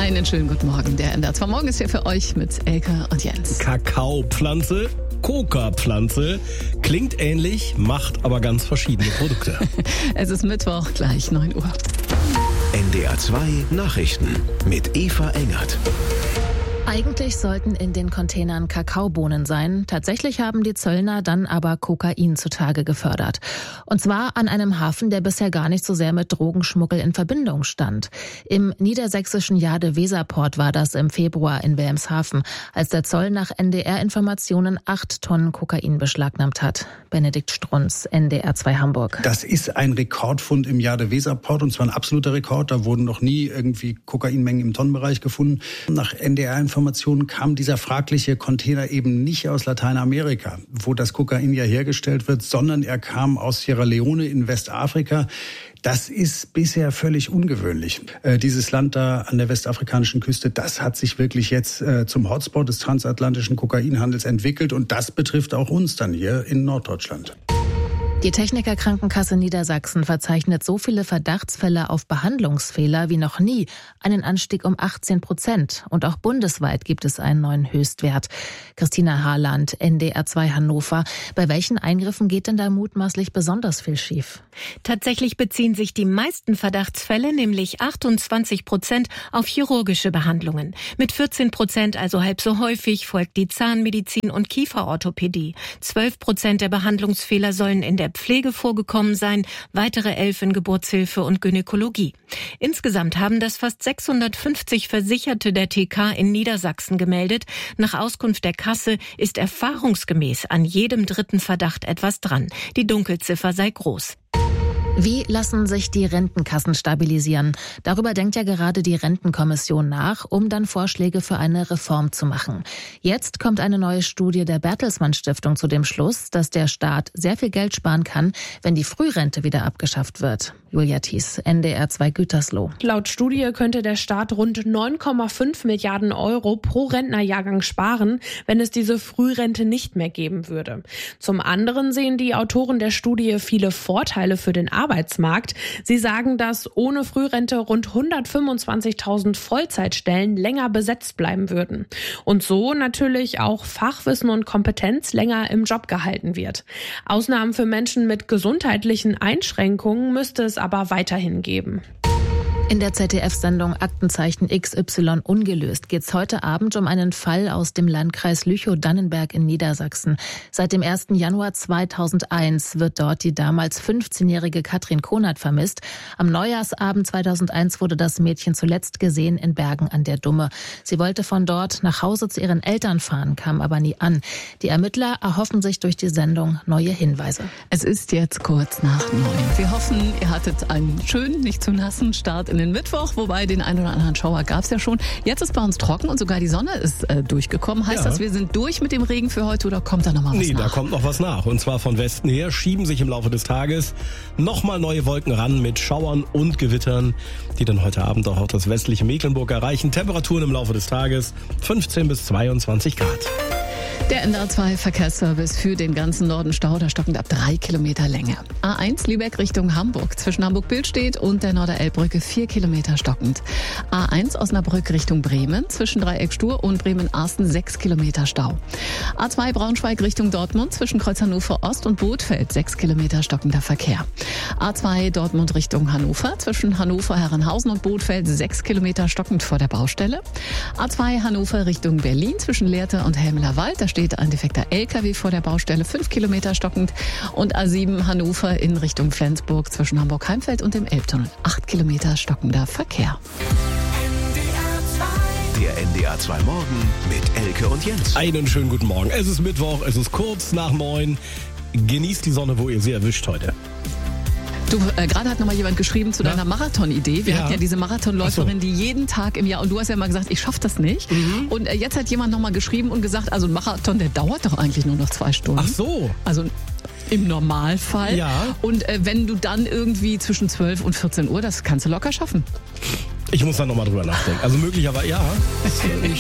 Einen schönen guten Morgen. Der NDR 2 Morgen ist hier für euch mit Elke und Jens. Kakaopflanze, Coca-Pflanze, klingt ähnlich, macht aber ganz verschiedene Produkte. Es ist Mittwoch, gleich 9 Uhr. NDR 2 Nachrichten mit Eva Engert. Eigentlich sollten in den Containern Kakaobohnen sein. Tatsächlich haben die Zöllner dann aber Kokain zutage gefördert. Und zwar an einem Hafen, der bisher gar nicht so sehr mit Drogenschmuggel in Verbindung stand. Im niedersächsischen Jade-Weser-Port war das im Februar in Wilhelmshaven, als der Zoll nach NDR-Informationen 8 Tonnen Kokain beschlagnahmt hat. Benedikt Strunz, NDR 2 Hamburg. Das ist ein Rekordfund im Jade-Weser-Port, und zwar ein absoluter Rekord. Da wurden noch nie irgendwie Kokainmengen im Tonnenbereich gefunden. Nach NDR-Informationen kam dieser fragliche Container eben nicht aus Lateinamerika, wo das Kokain ja hergestellt wird, sondern er kam aus Sierra Leone in Westafrika. Das ist bisher völlig ungewöhnlich. Dieses Land da an der westafrikanischen Küste, das hat sich wirklich jetzt zum Hotspot des transatlantischen Kokainhandels entwickelt, und das betrifft auch uns dann hier in Norddeutschland. Die Techniker-Krankenkasse Niedersachsen verzeichnet so viele Verdachtsfälle auf Behandlungsfehler wie noch nie, einen Anstieg um 18%. Und auch bundesweit gibt es einen neuen Höchstwert. Christina Harland, NDR 2 Hannover. Bei welchen Eingriffen geht denn da mutmaßlich besonders viel schief? Tatsächlich beziehen sich die meisten Verdachtsfälle, nämlich 28%, auf chirurgische Behandlungen. Mit 14%, also halb so häufig, folgt die Zahnmedizin und Kieferorthopädie. 12% der Behandlungsfehler sollen in der Pflege vorgekommen sein, weitere 11 in Geburtshilfe und Gynäkologie. Insgesamt haben das fast 650 Versicherte der TK in Niedersachsen gemeldet. Nach Auskunft der Kasse ist erfahrungsgemäß an jedem dritten Verdacht etwas dran. Die Dunkelziffer sei groß. Wie lassen sich die Rentenkassen stabilisieren? Darüber denkt ja gerade die Rentenkommission nach, um dann Vorschläge für eine Reform zu machen. Jetzt kommt eine neue Studie der Bertelsmann Stiftung zu dem Schluss, dass der Staat sehr viel Geld sparen kann, wenn die Frührente wieder abgeschafft wird. Julia Thies, NDR 2 Gütersloh. Laut Studie könnte der Staat rund 9,5 Milliarden Euro pro Rentnerjahrgang sparen, wenn es diese Frührente nicht mehr geben würde. Zum anderen sehen die Autoren der Studie viele Vorteile für den Arbeitsmarkt. Sie sagen, dass ohne Frührente rund 125.000 Vollzeitstellen länger besetzt bleiben würden. Und so natürlich auch Fachwissen und Kompetenz länger im Job gehalten wird. Ausnahmen für Menschen mit gesundheitlichen Einschränkungen müsste es aber weiterhin geben. In der ZDF-Sendung Aktenzeichen XY ungelöst geht es heute Abend um einen Fall aus dem Landkreis Lüchow-Dannenberg in Niedersachsen. Seit dem 1. Januar 2001 wird dort die damals 15-jährige Katrin Konert vermisst. Am Neujahrsabend 2001 wurde das Mädchen zuletzt gesehen in Bergen an der Dumme. Sie wollte von dort nach Hause zu ihren Eltern fahren, kam aber nie an. Die Ermittler erhoffen sich durch die Sendung neue Hinweise. Es ist jetzt kurz nach 9. Wir hoffen, ihr hattet einen schönen, nicht zu nassen Start in den Mittwoch, wobei den einen oder anderen Schauer gab es ja schon. Jetzt ist bei uns trocken und sogar die Sonne ist durchgekommen. Heißt das, wir sind durch mit dem Regen für heute, oder kommt da noch mal was nach? Nee, da kommt noch was nach. Und zwar von Westen her schieben sich im Laufe des Tages nochmal neue Wolken ran mit Schauern und Gewittern, die dann heute Abend auch das westliche Mecklenburg erreichen. Temperaturen im Laufe des Tages 15 bis 22 Grad. Der NDR 2 Verkehrsservice für den ganzen Norden Stau, da stockend ab 3 Kilometer Länge. A1 Lübeck Richtung Hamburg, zwischen Hamburg-Billstedt und der Norderelbbrücke 4 Kilometer stockend. A1 Osnabrück Richtung Bremen, zwischen Dreieck Stur und Bremen-Arsten 6 Kilometer Stau. A2 Braunschweig Richtung Dortmund, zwischen Kreuz Hannover Ost und Bothfeld 6 Kilometer stockender Verkehr. A2 Dortmund Richtung Hannover, zwischen Hannover Herrenhausen und Bothfeld 6 Kilometer stockend vor der Baustelle. A2 Hannover Richtung Berlin, zwischen Lehrte und Helmler Wald, da steht ein defekter LKW vor der Baustelle, 5 Kilometer stockend. Und A7 Hannover in Richtung Flensburg, zwischen Hamburg-Heimfeld und dem Elbtunnel 8 Kilometer stockender Verkehr. Der NDR 2 Morgen mit Elke und Jens. Einen schönen guten Morgen. Es ist Mittwoch, es ist kurz nach 9. Genießt die Sonne, wo ihr sie erwischt heute. Du, gerade hat noch mal jemand geschrieben zu deiner Marathon-Idee. Wir hatten ja diese Marathonläuferin, die jeden Tag im Jahr, und du hast ja mal gesagt, ich schaffe das nicht. Und jetzt hat jemand noch mal geschrieben und gesagt, also ein Marathon, der dauert doch eigentlich nur noch 2 Stunden. Ach so. Also im Normalfall. Ja. Und wenn du dann irgendwie zwischen 12 und 14 Uhr, das kannst du locker schaffen. Ich muss da noch mal drüber nachdenken. Also möglicherweise, ja.